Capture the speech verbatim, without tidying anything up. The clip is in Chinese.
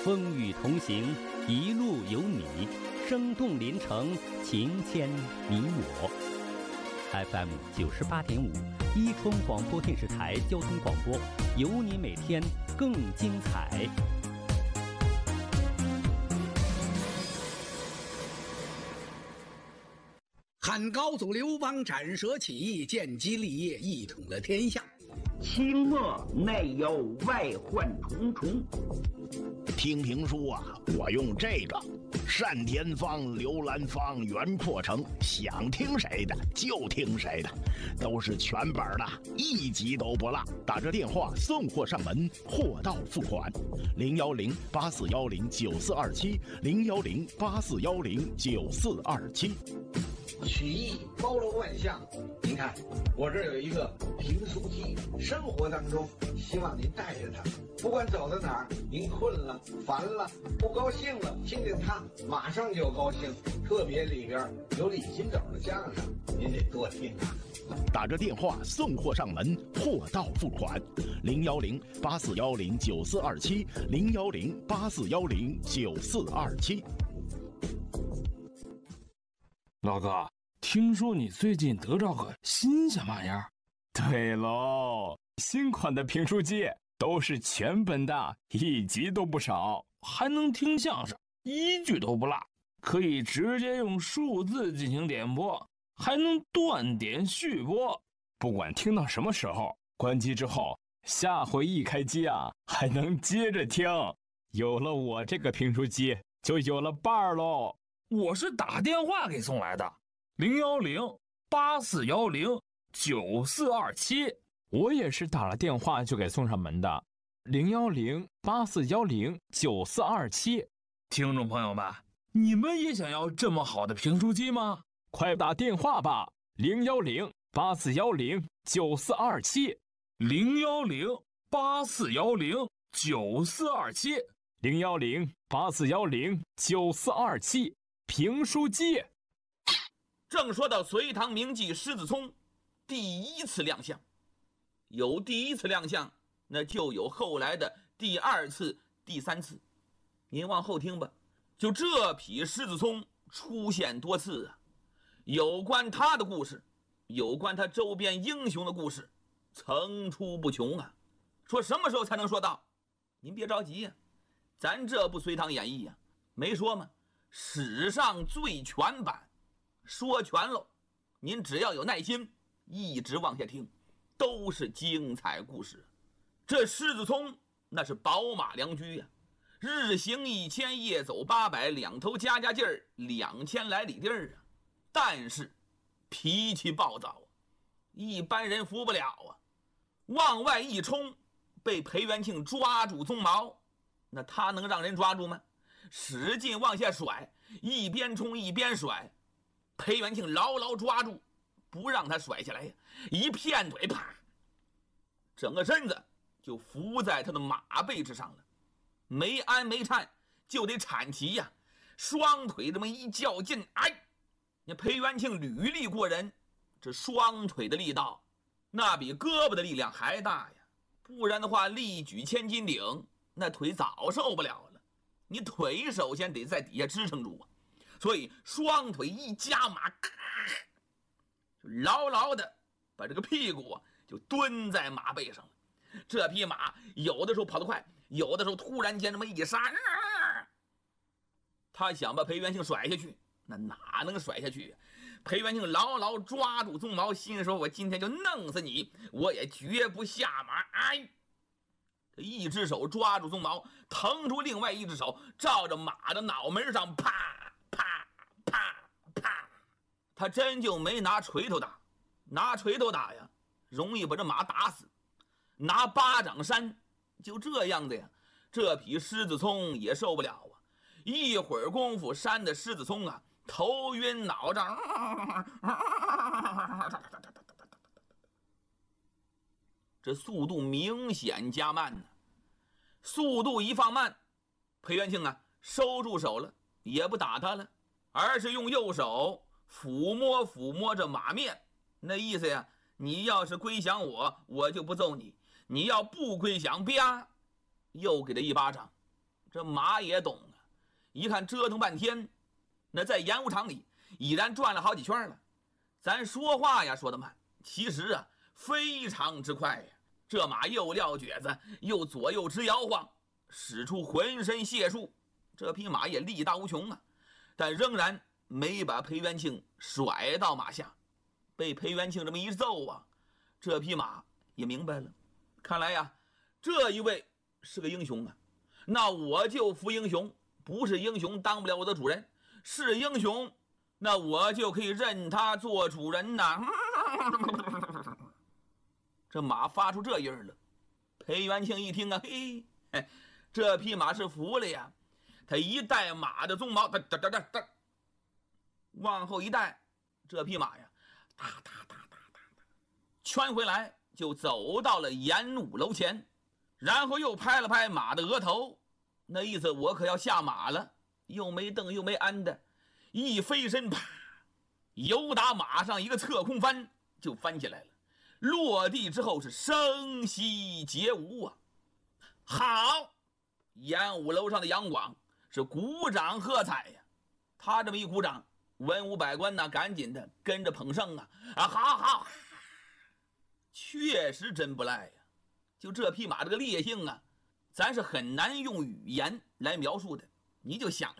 风雨同行，一路有你，生动连城，情牵你我。F M 九十八点五，伊春广播电视台交通广播，有你每天更精彩。 汉高祖刘邦斩蛇起义，建基立业，一统了天下。 清末内忧外患重重。 听评书啊，我用这个单田芳、刘兰芳、袁阔成，想听谁的就听谁的，都是全本的，一集都不落。打着电话送货上门，货到付款。零幺零八四幺零九四二七，零幺零八四幺零九四二七。 曲艺包罗万象，您看我这有一个评书机，生活当中希望您带着它，不管走到哪儿，您困了、烦了、不高兴了，听听它马上就高兴。特别里边有李金斗的相声，您得多听啊。 打着电话送货上门，货到付款。零幺零八四幺零九四二七，零幺零八四幺零九四二七。 老哥，听说你最近得着个新鲜玩意儿？ 对喽，新款的评书机都是全本的，一集都不少， 还能听相声，一句都不落，可以直接用数字进行点播，还能断点续播。 不管听到什么时候，关机之后，下回一开机啊，还能接着听。有了我这个评书机，就有了伴儿喽。 我是打电话给送来的，零幺零八四幺零九四二七。 我也是打了电话就给送上门的，零幺零八四幺零九四二七。 听众朋友们，你们也想要这么好的评书机吗？ 快打电话吧，零幺零八四幺零九四二七， 零幺零八四幺零九四二七， 零幺零八四幺零九四二七。评书机。 正说到隋唐名妓狮子聪第一次亮相，有第一次亮相，那就有后来的第二次、第三次。您往后听吧，就这匹狮子聪出现多次啊，有关他的故事，有关他周边英雄的故事，层出不穷啊。说什么时候才能说到？您别着急呀、啊，咱这部《隋唐演义》呀，没说吗？史上最全版，说全喽。您只要有耐心，一直往下听，都是精彩故事。这狮子聪那是宝马良驹呀、啊，日行一千，夜走八百，两头加加劲儿，两千来里地儿啊。但是脾气暴躁啊，一般人服不了啊。往外一冲，被裴元庆抓住鬃毛，那他能让人抓住吗？使劲往下甩，一边冲一边甩，裴元庆牢牢抓住，不让他甩下来呀！一片腿，啪，整个身子就伏在他的马背之上了，没鞍没颤，就得铲骑呀！双腿这么一较劲，哎，那裴元庆履历过人，这双腿的力道，那比胳膊的力量还大呀！不然的话，力举千斤顶，那腿早受不了了。你腿首先得在底下支撑住啊，所以双腿一夹马，就牢牢的把这个屁股啊就蹲在马背上了。这匹马有的时候跑得快，有的时候突然间这么一刹，他想把裴元庆甩下去，那哪能甩下去啊？裴元庆牢牢抓住鬃毛，心说我今天就弄死你，我也绝不下马。哎，一只手抓住鬃毛，腾出另外一只手，照着马的脑门上啪啪啪啪。他真就没拿锤头打，拿锤头打呀，容易把这马打死。拿巴掌扇，就这样的呀，这匹狮子聪也受不了啊！一会儿功夫，扇的狮子聪啊，头晕脑胀，这速度明显加慢呢。速度一放慢，裴元庆啊收住手了，也不打他了，而是用右手抚摸抚摸着马面，那意思呀，你要是归降我，我就不揍你；你要不归降，啪，又给他一巴掌。 这马也懂啊，一看折腾半天，那在演武场里已然转了好几圈了。咱说话呀说得慢，其实啊非常之快呀。这马又撂蹶子，又左右直摇晃，使出浑身解数。这匹马也力大无穷啊，但仍然没把裴元庆甩到马下。被裴元庆这么一揍啊，这匹马也明白了，看来呀，这一位是个英雄啊。那我就服英雄，不是英雄当不了我的主人，是英雄，那我就可以认他做主人呐。这马发出这音儿了，裴元庆一听啊，嘿，这匹马是服了呀。他一带马的鬃毛，哒哒哒哒哒，往后一带，这匹马呀，哒哒哒哒哒哒，圈回来就走到了演武楼前，然后又拍了拍马的额头，那意思我可要下马了。又没蹬又没鞍的，一飞身，啪，由打马上一个侧空翻就翻起来了。落地之后是声息皆无啊！好，演武楼上的杨广是鼓掌喝彩呀。他这么一鼓掌，文武百官呢赶紧的跟着捧声啊啊！好好，确实真不赖呀。就这匹马这个烈性啊，咱是很难用语言来描述的。你就想